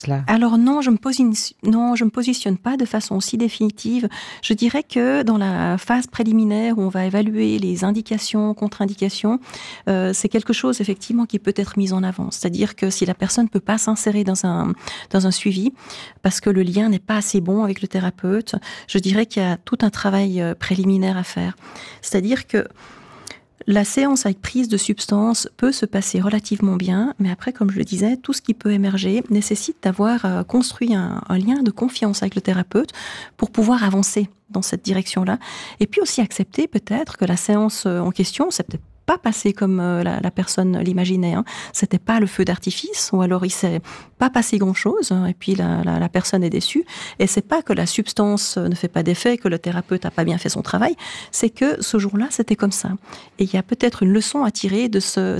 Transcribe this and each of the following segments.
Alors non, je me positionne pas de façon aussi définitive. Je dirais que dans la phase préliminaire où on va évaluer les indications, contre-indications, c'est quelque chose effectivement qui peut être mis en avant. C'est-à-dire que si la personne ne peut pas s'insérer dans un suivi parce que le lien n'est pas assez bon avec le thérapeute, je dirais qu'il y a tout un travail préliminaire à faire. C'est-à-dire que la séance avec prise de substance peut se passer relativement bien, mais après, comme je le disais, tout ce qui peut émerger nécessite d'avoir construit un lien de confiance avec le thérapeute pour pouvoir avancer dans cette direction-là. Et puis aussi accepter peut-être que la séance en question, c'est peut-être pas passé comme la personne l'imaginait. C'était pas le feu d'artifice, ou alors il s'est pas passé grand-chose, et puis la personne est déçue. Et c'est pas que la substance ne fait pas d'effet, que le thérapeute a pas bien fait son travail, c'est que ce jour-là, c'était comme ça. Et il y a peut-être une leçon à tirer de ce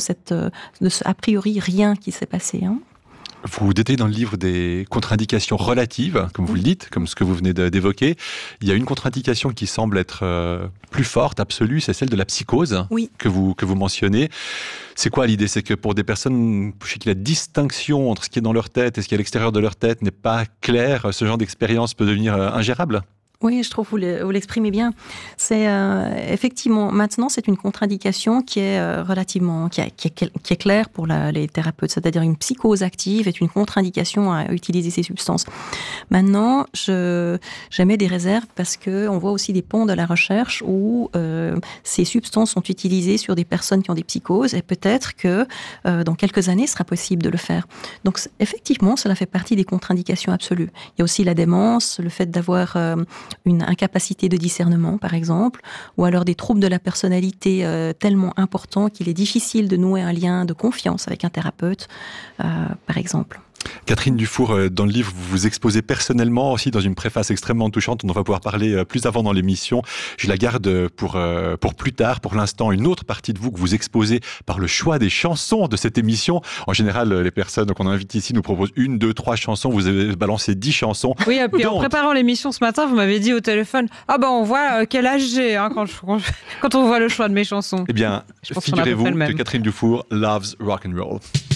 a priori rien qui s'est passé. Vous détaillez dans le livre des contre-indications relatives, comme vous le dites, comme ce que vous venez d'évoquer. Il y a une contre-indication qui semble être plus forte, absolue, c'est celle de la psychose, que vous mentionnez. C'est quoi l'idée? C'est que pour des personnes chez qui la distinction entre ce qui est dans leur tête et ce qui est à l'extérieur de leur tête n'est pas claire, ce genre d'expérience peut devenir ingérable? Oui, je trouve que vous l'exprimez bien. C'est effectivement, maintenant, c'est une contre-indication qui est relativement, qui est claire pour les thérapeutes. C'est-à-dire une psychose active est une contre-indication à utiliser ces substances. Maintenant, j'émets des réserves parce que on voit aussi des ponts de la recherche où ces substances sont utilisées sur des personnes qui ont des psychoses et peut-être que dans quelques années, ce sera possible de le faire. Donc, effectivement, cela fait partie des contre-indications absolues. Il y a aussi la démence, le fait d'avoir une incapacité de discernement, par exemple, ou alors des troubles de la personnalité tellement importants qu'il est difficile de nouer un lien de confiance avec un thérapeute, par exemple. Catherine Dufour, dans le livre, vous vous exposez personnellement aussi dans une préface extrêmement touchante dont on va pouvoir parler plus avant dans l'émission. Je la garde pour plus tard. Pour l'instant, une autre partie de vous que vous exposez par le choix des chansons de cette émission. En général, les personnes qu'on invite ici nous proposent 1, 2, 3 chansons. Vous avez balancé 10 chansons. Oui, et puis en préparant l'émission ce matin, vous m'avez dit au téléphone, on voit quel âge j'ai quand on voit le choix de mes chansons. Eh bien, figurez-vous que Catherine Dufour loves rock and roll.